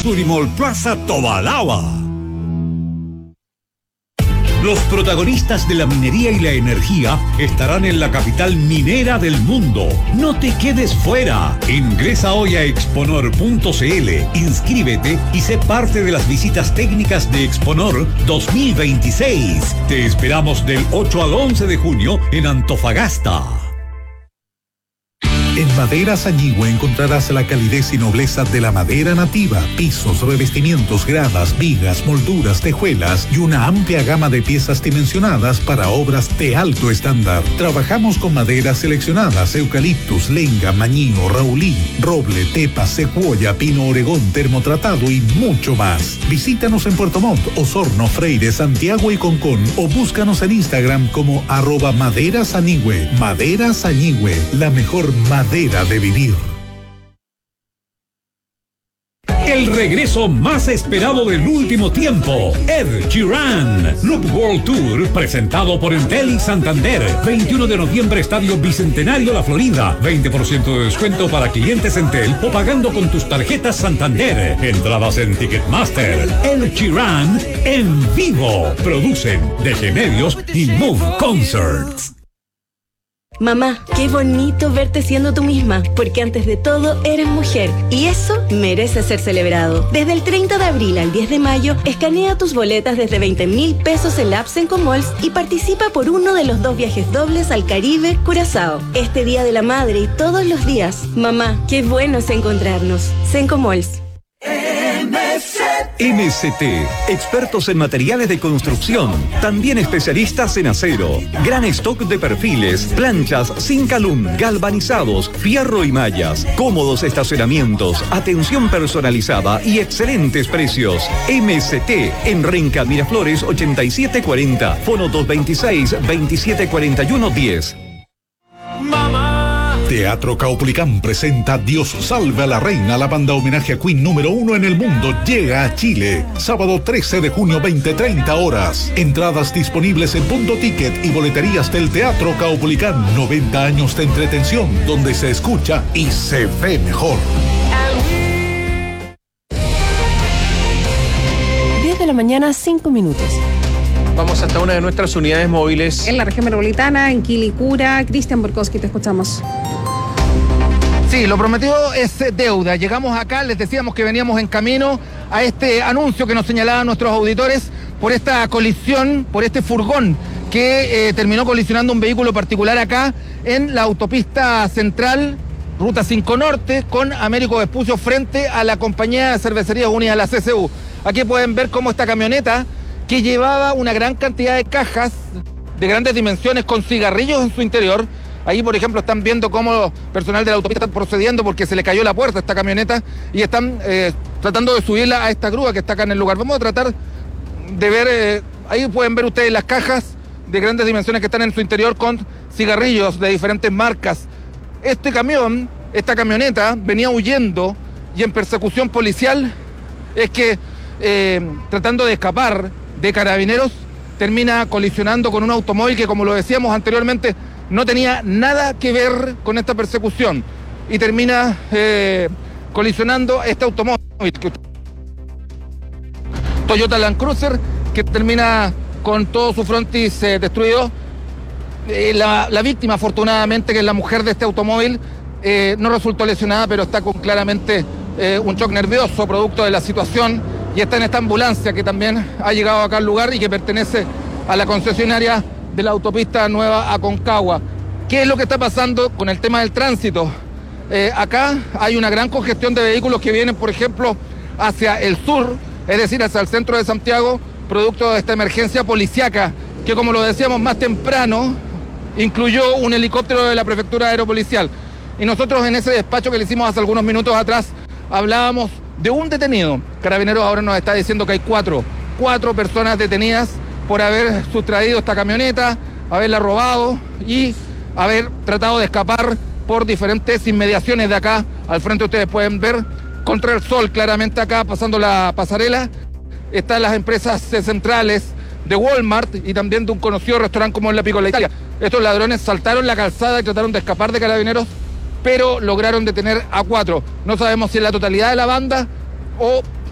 Turimol Plaza Tobalaba. Los protagonistas de la minería y la energía estarán en la capital minera del mundo. No te quedes fuera. Ingresa hoy a exponor.cl, inscríbete y sé parte de las visitas técnicas de Exponor 2026. Te esperamos del 8 al 11 de junio en Antofagasta. En Maderas Añigüe encontrarás la calidez y nobleza de la madera nativa, pisos, revestimientos, gradas, vigas, molduras, tejuelas y una amplia gama de piezas dimensionadas para obras de alto estándar. Trabajamos con maderas seleccionadas: eucaliptus, lenga, mañío, raulí, roble, tepa, secuoya, pino oregón, termotratado y mucho más. Visítanos en Puerto Montt, Osorno, Freire, Santiago y Concón o búscanos en Instagram como @maderasañigüe. Maderas Añigüe, la mejor madera de vivir. El regreso más esperado del último tiempo, Ed Sheeran. Loop World Tour, presentado por Entel y Santander. 21 de noviembre, Estadio Bicentenario, La Florida. 20% de descuento para clientes Entel o pagando con tus tarjetas Santander. Entradas en Ticketmaster. Ed Sheeran en vivo. Producen DG Medios y Move Concerts. Mamá, qué bonito verte siendo tú misma, porque antes de todo eres mujer y eso merece ser celebrado. Desde el 30 de abril al 10 de mayo, escanea tus boletas desde 20.000 pesos en la app Sencomols y participa por uno de los 2 viajes dobles al Caribe, Curazao. Este Día de la Madre y todos los días. Mamá, qué bueno es encontrarnos. Sencomols. MST, expertos en materiales de construcción, también especialistas en acero, gran stock de perfiles, planchas sin calum, galvanizados, fierro y mallas, cómodos estacionamientos, atención personalizada y excelentes precios. MST en Renca Miraflores 8740, fono 226-2741-10. Teatro Caupolicán presenta Dios salve a la reina. La banda homenaje a Queen número 1 en el mundo llega a Chile. Sábado 13 de junio, 20:30 horas. Entradas disponibles en Punto Ticket y boleterías del Teatro Caupolicán. 90 años de entretención donde se escucha y se ve mejor. 10 de la mañana, 5 minutos. Vamos hasta una de nuestras unidades móviles. En la región metropolitana, en Quilicura. Cristian Borkowski, te escuchamos. Sí, lo prometido es deuda. Llegamos acá, les decíamos que veníamos en camino a este anuncio que nos señalaban nuestros auditores por esta colisión, por este furgón que terminó colisionando un vehículo particular acá en la autopista central, Ruta 5 Norte, con Américo Vespucio frente a la compañía de cervecerías unidas, la CCU. Aquí pueden ver cómo esta camioneta, que llevaba una gran cantidad de cajas de grandes dimensiones con cigarrillos en su interior. Ahí, por ejemplo, están viendo cómo personal de la autopista está procediendo porque se le cayó la puerta a esta camioneta y están tratando de subirla a esta grúa que está acá en el lugar. Vamos a tratar de ver, ahí pueden ver ustedes las cajas de grandes dimensiones que están en su interior con cigarrillos de diferentes marcas. Este camión, esta camioneta, venía huyendo y en persecución policial es que, tratando de escapar de carabineros, termina colisionando con un automóvil que, como lo decíamos anteriormente, no tenía nada que ver con esta persecución y termina colisionando este automóvil, Toyota Land Cruiser, que termina con todo su frontis destruido. La víctima, afortunadamente, que es la mujer de este automóvil, no resultó lesionada, pero está con claramente un shock nervioso producto de la situación y está en esta ambulancia que también ha llegado acá al lugar y que pertenece a la concesionaria de la autopista Nueva Aconcagua. ¿Qué es lo que está pasando con el tema del tránsito? Acá hay una gran congestión de vehículos que vienen, por ejemplo, hacia el sur, es decir, hacia el centro de Santiago, producto de esta emergencia policíaca, que, como lo decíamos más temprano, incluyó un helicóptero de la Prefectura Aeropolicial. Y nosotros en ese despacho que le hicimos hace algunos minutos atrás, hablábamos de un detenido. Carabineros ahora nos está diciendo que hay cuatro personas detenidas por haber sustraído esta camioneta, haberla robado y haber tratado de escapar por diferentes inmediaciones de acá. Al frente ustedes pueden ver, contra el sol, claramente acá, pasando la pasarela, están las empresas centrales de Walmart y también de un conocido restaurante como es La Piccola Italia. Estos ladrones saltaron la calzada y trataron de escapar de carabineros, pero lograron detener a 4. No sabemos si es la totalidad de la banda o